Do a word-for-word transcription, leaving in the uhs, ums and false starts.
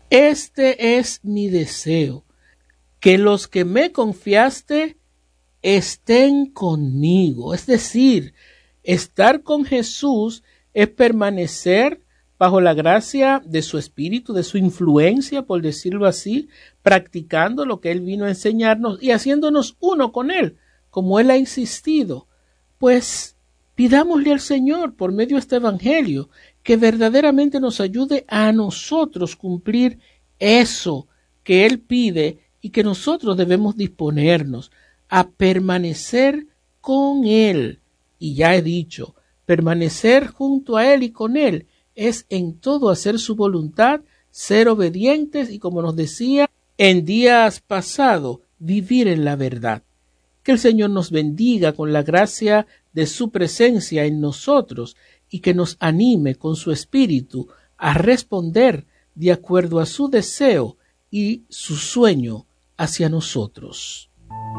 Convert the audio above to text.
Este es mi deseo, que los que me confiaste estén conmigo. Es decir, estar con Jesús es permanecer bajo la gracia de su espíritu, de su influencia, por decirlo así, practicando lo que Él vino a enseñarnos y haciéndonos uno con Él, como Él ha insistido. Pues pidámosle al Señor, por medio de este evangelio, que verdaderamente nos ayude a nosotros cumplir eso que Él pide y que nosotros debemos disponernos a permanecer con Él. Y ya he dicho, permanecer junto a Él y con Él es en todo hacer su voluntad, ser obedientes y, como nos decía en días pasados, vivir en la verdad. Que el Señor nos bendiga con la gracia de su presencia en nosotros y que nos anime con su espíritu a responder de acuerdo a su deseo y su sueño hacia nosotros.